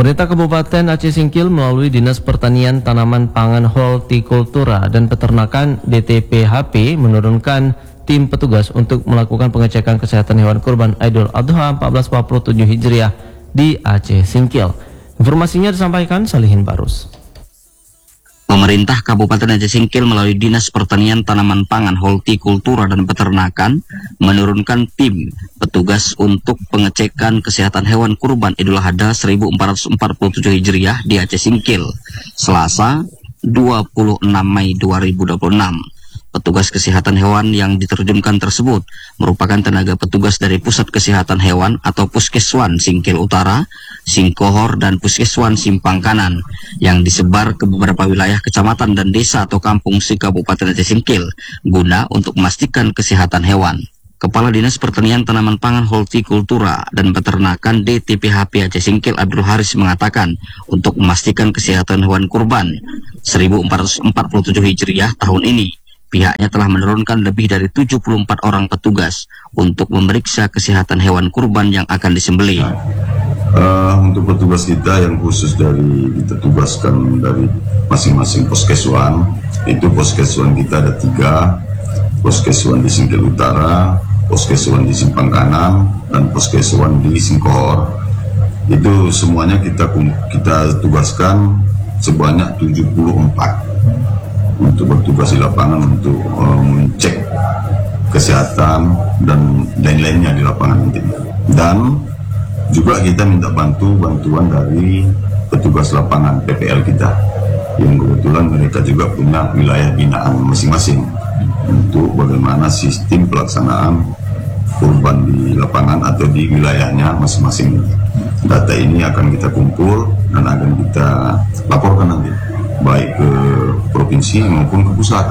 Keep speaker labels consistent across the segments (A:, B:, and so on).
A: Pemerintah Kabupaten Aceh Singkil melalui Dinas Pertanian Tanaman Pangan Hortikultura dan Peternakan DTPHP menurunkan tim petugas untuk melakukan pengecekan kesehatan hewan kurban Idul Adha 1447 Hijriah di Aceh Singkil. Informasinya disampaikan Salihin Barus.
B: Pemerintah Kabupaten Aceh Singkil melalui Dinas Pertanian Tanaman Pangan Hortikultura dan Peternakan menurunkan tim petugas untuk pengecekan kesehatan hewan kurban Idul Adha 1447 Hijriah di Aceh Singkil, Selasa 26 Mei 2026. Petugas kesehatan hewan yang diterjunkan tersebut merupakan tenaga petugas dari Pusat Kesehatan Hewan atau Puskeswan Singkil Utara, Singkohor, dan Puskeswan Simpang Kanan yang disebar ke beberapa wilayah kecamatan dan desa atau kampung di Kabupaten Aceh Singkil guna untuk memastikan kesehatan hewan. Kepala Dinas Pertanian Tanaman Pangan Hortikultura dan Peternakan DTPHP Aceh Singkil Abdul Haris mengatakan untuk memastikan kesehatan hewan kurban 1447 Hijriah tahun ini, pihaknya telah menurunkan lebih dari 74 orang petugas untuk memeriksa kesehatan hewan kurban yang akan disembelih.
C: Untuk petugas kita yang khusus kita tugaskan dari masing-masing Puskeswan, itu Puskeswan kita ada 3, Puskeswan di Singkil Utara, Puskeswan di Simpang Kanan, dan Puskeswan di Singkohor. Itu semuanya kita tugaskan sebanyak 74 untuk bertugas di lapangan untuk mengecek kesehatan dan lain-lainnya di lapangan nanti. Dan juga kita minta bantuan dari petugas lapangan PPL kita yang kebetulan mereka juga punya wilayah binaan masing-masing untuk bagaimana sistem pelaksanaan kurban di lapangan atau di wilayahnya masing-masing. Data ini akan kita kumpul dan akan kita laporkan nanti baik ke provinsi maupun ke pusat.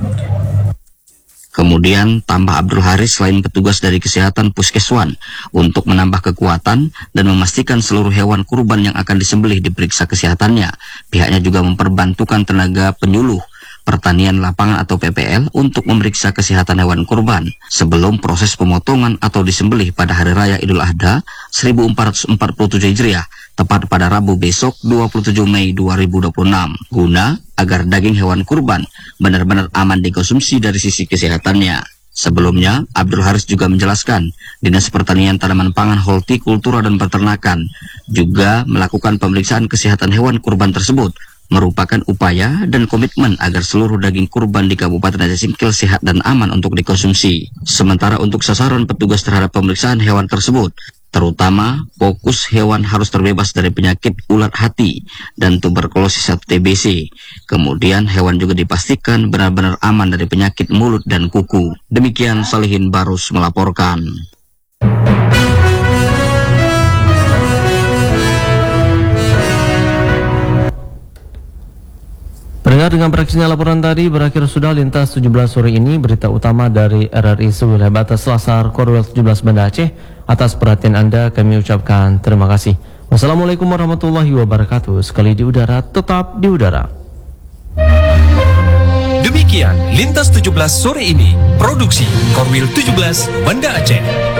B: Kemudian tambah Abdul Haris, selain petugas dari kesehatan Puskeswan untuk menambah kekuatan dan memastikan seluruh hewan kurban yang akan disembelih diperiksa kesehatannya, pihaknya juga memperbantukan tenaga penyuluh pertanian lapangan atau PPL untuk memeriksa kesehatan hewan kurban sebelum proses pemotongan atau disembelih pada Hari Raya Idul Adha 1447 Hijriah tepat pada Rabu besok 27 Mei 2026 guna agar daging hewan kurban benar-benar aman dikonsumsi dari sisi kesehatannya. Sebelumnya, Abdul Haris juga menjelaskan Dinas Pertanian Tanaman Pangan Hortikultura dan Peternakan juga melakukan pemeriksaan kesehatan hewan kurban tersebut merupakan upaya dan komitmen agar seluruh daging kurban di Kabupaten Aceh Singkil sehat dan aman untuk dikonsumsi. Sementara untuk sasaran petugas terhadap pemeriksaan hewan tersebut, terutama fokus hewan harus terbebas dari penyakit ulat hati dan tuberkulosis atau TBC. Kemudian hewan juga dipastikan benar-benar aman dari penyakit mulut dan kuku. Demikian Salihin Barus melaporkan.
A: Pendengar, dengan berakhirnya laporan tadi berakhir sudah Lintas 17 sore ini. Berita utama dari RRI sewilayah batas Selasar Korwil 17 Banda Aceh. Atas perhatian Anda kami ucapkan terima kasih. Wassalamualaikum warahmatullahi wabarakatuh. Sekali di udara, tetap di udara.
D: Demikian Lintas 17 sore ini. Produksi Korwil 17 Banda Aceh.